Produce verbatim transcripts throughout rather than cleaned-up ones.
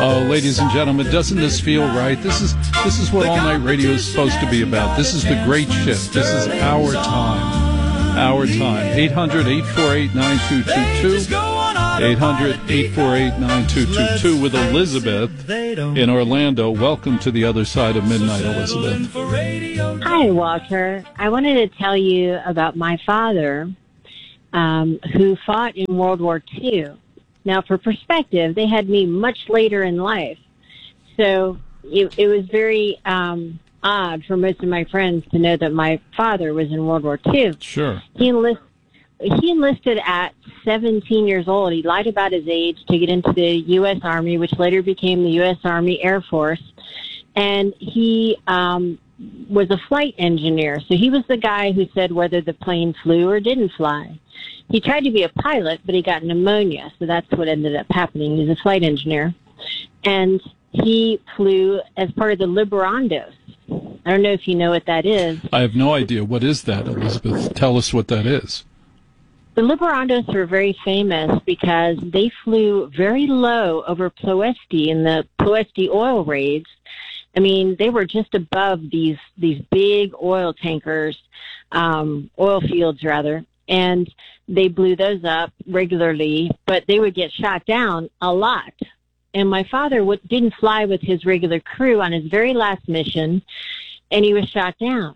Oh, ladies and gentlemen, doesn't this feel right? This is this is what all night radio is supposed to be about. This is the great shift. This is our time. Our time. eight hundred, eight four eight, nine two two two. eight hundred, eight four eight, nine two two two with Elizabeth in Orlando. Welcome to the other side of midnight, Elizabeth. Hi, Walter. I wanted to tell you about my father, um, who fought in World War Two. Now, for perspective, they had me much later in life. So it, it was very um, odd for most of my friends to know that my father was in World War Two. Sure. He, enlist, he enlisted at seventeen years old. He lied about his age to get into the U S Army, which later became the U S Army Air Force. And he um, was a flight engineer. So he was the guy who said whether the plane flew or didn't fly. He tried to be a pilot, but he got pneumonia, so that's what ended up happening. He's a flight engineer. And he flew as part of the Liberandos. I don't know if you know what that is. I have no idea. What is that, Elizabeth? Tell us what that is. The Liberandos are very famous because they flew very low over Ploesti in the Ploesti oil raids. I mean, they were just above these, these big oil tankers, um, oil fields, rather. And they blew those up regularly, but they would get shot down a lot. And my father w- didn't fly with his regular crew on his very last mission, and he was shot down.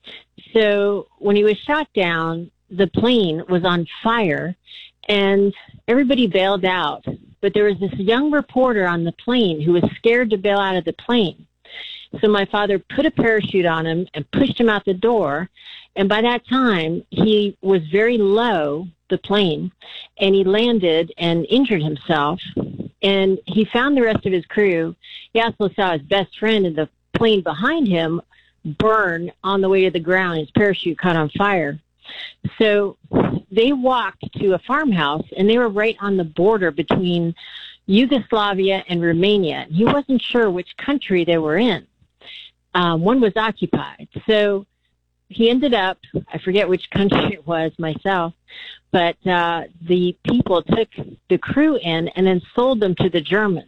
So when he was shot down, the plane was on fire, and everybody bailed out. But there was this young reporter on the plane who was scared to bail out of the plane. So my father put a parachute on him and pushed him out the door. And by that time, he was very low, the plane, and he landed and injured himself. And he found the rest of his crew. He also saw his best friend in the plane behind him burn on the way to the ground. His parachute caught on fire. So they walked to a farmhouse, and they were right on the border between Yugoslavia and Romania. He wasn't sure which country they were in. Um, one was occupied. So he ended up, I forget which country it was myself, but uh, the people took the crew in and then sold them to the Germans.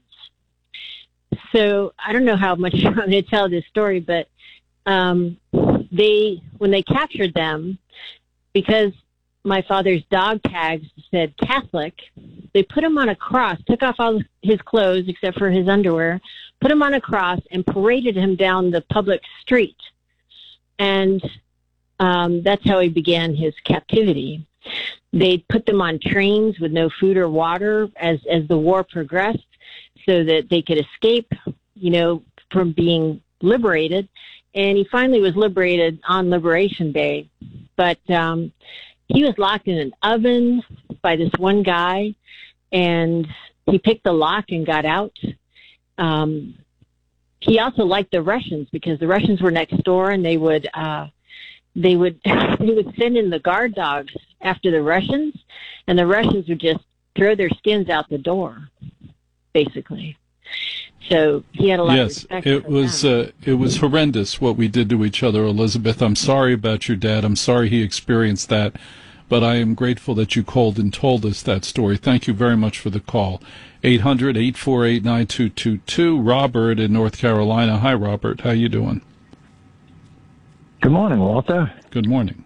So I don't know how much I'm going to tell this story, but um, they, when they captured them, because my father's dog tags said Catholic, they put him on a cross, took off all his clothes except for his underwear, put him on a cross, and paraded him down the public street. And um, that's how he began his captivity. They put them on trains with no food or water as, as the war progressed so that they could escape, you know, from being liberated. And he finally was liberated on Liberation Day. But um, he was locked in an oven by this one guy, and he picked the lock and got out. Um, he also liked the Russians because the Russians were next door, and they would uh, they would they would send in the guard dogs after the Russians, and the Russians would just throw their skins out the door, basically. So he had a lot yes, of respect it for was them. uh, it was horrendous what we did to each other, Elizabeth. I'm sorry about your dad. I'm sorry he experienced that, but I am grateful that you called and told us that story. Thank you very much for the call. eight hundred, eight four eight, nine two two two. Robert in North Carolina. Hi, Robert. How you doing? Good morning, Walter. Good morning.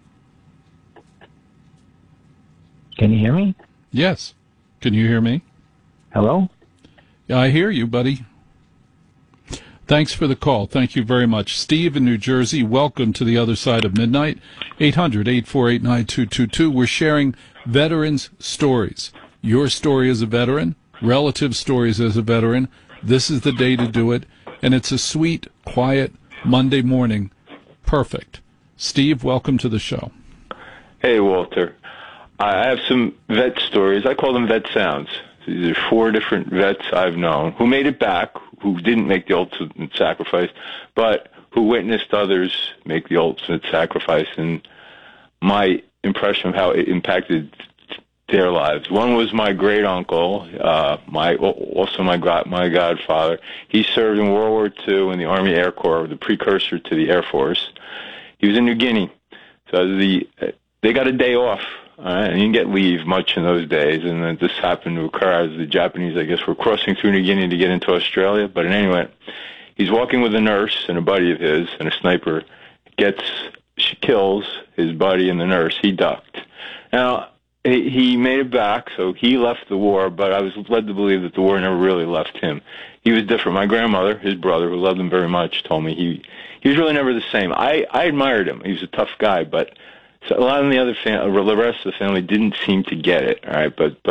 Can you hear me? Yes. Can you hear me? Hello? Yeah, I hear you, buddy. Thanks for the call. Thank you very much. Steve in New Jersey, welcome to the other side of midnight. eight hundred, eight four eight, nine two two two. We're sharing veterans' stories. Your story as a veteran, relative stories as a veteran. This is the day to do it. And it's a sweet, quiet Monday morning. Perfect. Steve, welcome to the show. Hey, Walter. I have some vet stories. I call them vet sounds. These are four different vets I've known who made it back, who didn't make the ultimate sacrifice, but who witnessed others make the ultimate sacrifice, and my impression of how it impacted their lives. One was my great uncle, uh, my also my god, my godfather. He served in World War Two in the Army Air Corps, the precursor to the Air Force. He was in New Guinea, so the they got a day off All right, and you didn't get leave much in those days, and then this happened to occur as the Japanese, I guess, were crossing through New Guinea to get into Australia. But in any event, he's walking with a nurse and a buddy of his, and a sniper gets, she kills his buddy and the nurse. He ducked. Now, he, he made it back, so he left the war, but I was led to believe that the war never really left him. He was different. My grandmother, his brother, who loved him very much, told me he, he was really never the same. I, I admired him. He was a tough guy, but so a lot of the other fam- the rest of the family didn't seem to get it. All right, but